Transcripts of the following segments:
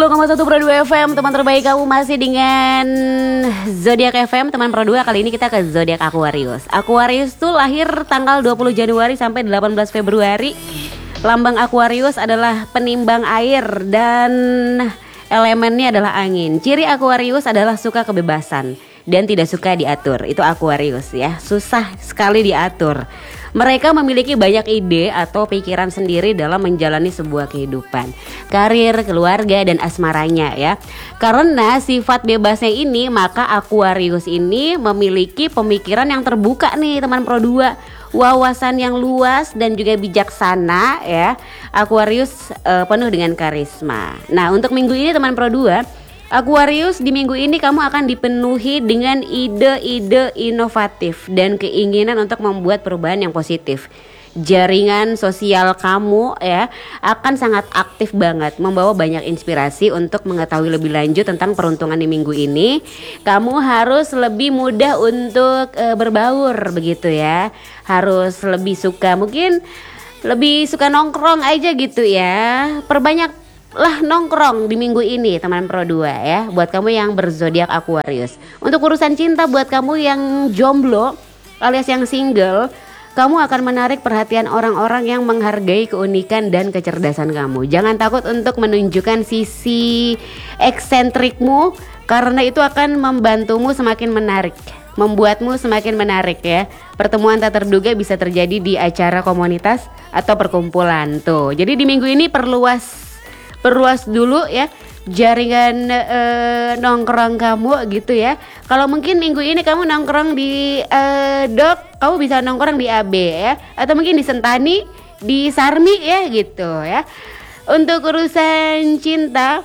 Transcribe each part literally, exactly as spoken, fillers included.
dua koma satu Pro dua F M, teman terbaik kamu masih dengan Zodiak F M, teman Pro dua. Kali ini kita ke Zodiak Aquarius. Aquarius tuh lahir tanggal dua puluh Januari sampai delapan belas Februari. Lambang Aquarius adalah penimbang air dan elemennya adalah angin. Ciri Aquarius adalah suka kebebasan dan tidak suka diatur. Itu Aquarius ya, susah sekali diatur. Mereka memiliki banyak ide atau pikiran sendiri dalam menjalani sebuah kehidupan, karir, keluarga, dan asmaranya ya. Karena sifat bebasnya ini, maka Aquarius ini memiliki pemikiran yang terbuka nih teman Pro dua. Wawasan yang luas dan juga bijaksana ya. Aquarius uh, penuh dengan karisma. Nah, untuk minggu ini teman Pro dua, Aquarius, di minggu ini kamu akan dipenuhi dengan ide-ide inovatif dan keinginan untuk membuat perubahan yang positif. Jaringan sosial kamu ya akan sangat aktif banget, membawa banyak inspirasi untuk mengetahui lebih lanjut tentang peruntungan di minggu ini. Kamu harus lebih mudah untuk e, berbaur begitu ya. Harus lebih suka, mungkin lebih suka nongkrong aja gitu ya. Perbanyak lah nongkrong di minggu ini teman Pro dua ya, buat kamu yang berzodiak Aquarius. Untuk urusan cinta, buat kamu yang jomblo alias yang single, kamu akan menarik perhatian orang-orang yang menghargai keunikan dan kecerdasan kamu. Jangan takut untuk menunjukkan sisi eksentrikmu, karena itu akan membantumu semakin menarik, membuatmu semakin menarik ya. Pertemuan tak terduga bisa terjadi di acara komunitas atau perkumpulan tuh. Jadi di minggu ini perluas Perluas dulu ya jaringan eh, nongkrong kamu gitu ya. Kalau mungkin minggu ini kamu nongkrong di eh, Dok, kamu bisa nongkrong di A B ya. Atau mungkin di Sentani, di Sarmi ya gitu ya. Untuk urusan cinta,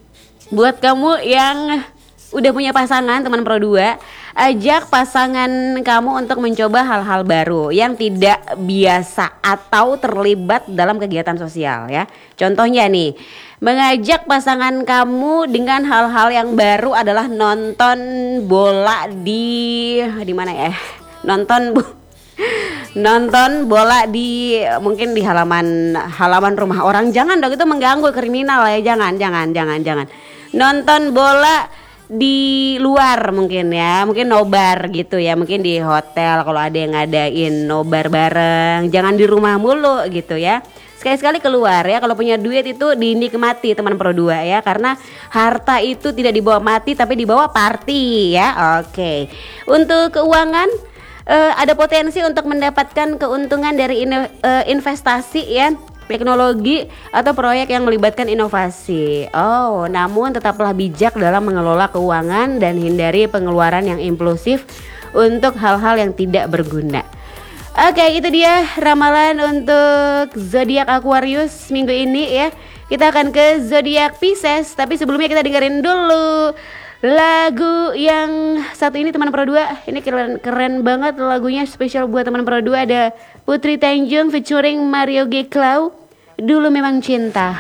buat kamu yang udah punya pasangan teman Pro dua, ajak pasangan kamu untuk mencoba hal-hal baru yang tidak biasa atau terlibat dalam kegiatan sosial ya. Contohnya nih, mengajak pasangan kamu dengan hal-hal yang baru adalah nonton bola di di mana ya? Nonton bu nonton bola di mungkin di halaman halaman rumah orang. Jangan dong, itu mengganggu, kriminal ya. Jangan, jangan, jangan, jangan. Nonton bola di luar mungkin ya, mungkin nobar gitu ya, mungkin di hotel kalau ada yang ngadain nobar bareng. Jangan di rumah mulu gitu ya, sekali-sekali keluar ya. Kalau punya duit itu dinikmati teman Pro dua ya, karena harta itu tidak dibawa mati tapi dibawa party ya. Oke, untuk keuangan, uh, ada potensi untuk mendapatkan keuntungan dari in- uh, investasi ya, teknologi atau proyek yang melibatkan inovasi. Oh, namun tetaplah bijak dalam mengelola keuangan dan hindari pengeluaran yang impulsif untuk hal-hal yang tidak berguna. Oke, itu dia ramalan untuk zodiak Aquarius minggu ini ya. Kita akan ke zodiak Pisces, tapi sebelumnya kita dengerin dulu lagu yang satu ini teman Pro dua. Ini keren, keren banget lagunya, spesial buat teman Pro dua. Ada Putri Tanjung featuring Mario G. Clow, Dulu Memang Cinta.